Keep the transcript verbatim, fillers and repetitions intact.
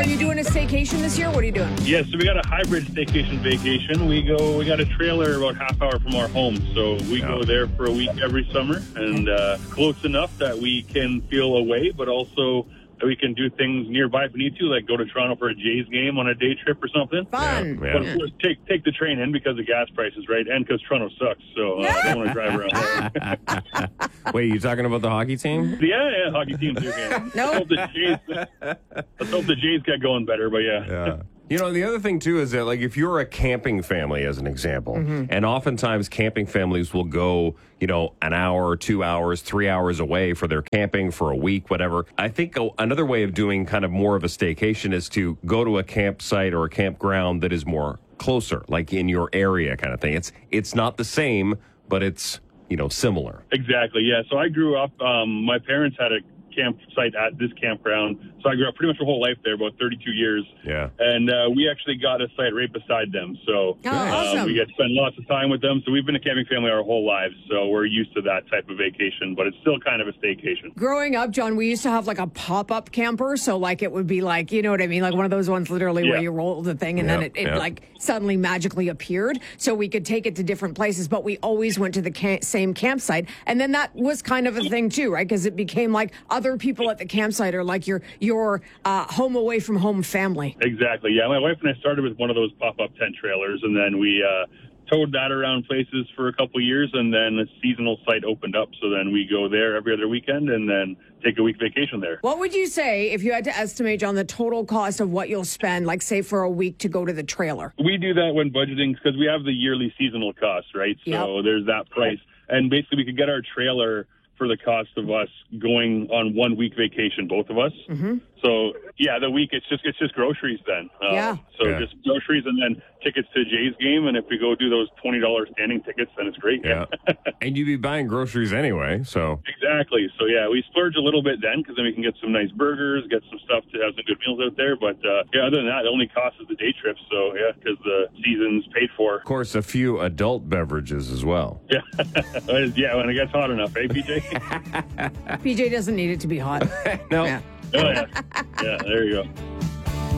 you doing a staycation this year? What are you doing? Yeah, so we got a hybrid staycation vacation. We go, we got a trailer about half hour from our home, so we go there for a week every summer, and uh, close enough that we can feel away, but also that we can do things nearby if we need to, like go to Toronto for a Jays game on a day trip or something. Fun. But of course, take take the train in because of gas prices, right? And because Toronto sucks, so uh, I don't want to drive around there. Wait, you talking about the hockey team? Yeah, yeah, hockey team too. Yeah. No. Let's hope the Jays, let's hope the Jays get going better, but yeah. Yeah. You know, the other thing, too, is that, like, if you're a camping family, as an example, Mm-hmm. and oftentimes camping families will go, you know, an hour, two hours, three hours away for their camping for a week, whatever. I think a, another way of doing kind of more of a staycation is to go to a campsite or a campground that is more closer, like in your area kind of thing. It's It's not the same, but it's, you know, similar. Exactly, yeah. So I grew up, um, my parents had a campsite at this campground. So I grew up pretty much my whole life there, about thirty-two years. Yeah. And uh, we actually got a site right beside them. So Oh, uh, awesome. we get to spend lots of time with them. So we've been a camping family our whole lives. So we're used to that type of vacation, but it's still kind of a staycation. Growing up, John, we used to have like a pop-up camper. So like it would be like, you know what I mean? Like one of those ones literally Yeah. where you roll the thing and then Yeah, it, it yeah. like suddenly magically appeared. So we could take it to different places, but we always went to the ca- same campsite. And then that was kind of a thing too, right? Because it became like other people at the campsite are like your, your uh, home away from home family. Exactly, yeah. My wife and I started with one of those pop-up tent trailers, and then we uh, towed that around places for a couple years, and then a seasonal site opened up. So then we go there every other weekend and then take a week vacation there. What would you say if you had to estimate, John, the total cost of what you'll spend, like say for a week to go to the trailer? We do that when budgeting because we have the yearly seasonal costs, right? So Yep. there's that price. And basically we could get our trailer for the cost of us going on one week vacation, both of us. Mm-hmm. So yeah, the week it's just it's just groceries then. Uh, Yeah. So Yeah. just groceries and then tickets to Jay's game, and if we go do those twenty dollars standing tickets, then it's great. Yeah. And you'd be buying groceries anyway, so. Exactly. So yeah, we splurge a little bit then because then we can get some nice burgers, get some stuff to have some good meals out there. But uh, yeah, other than that, the only cost is the day trip. So yeah, because the season's paid for. Of course, a few adult beverages as well. Yeah, yeah. When it gets hot enough, eh, P J? P J doesn't need it to be hot. No. Yeah. Oh yeah, yeah. There you go.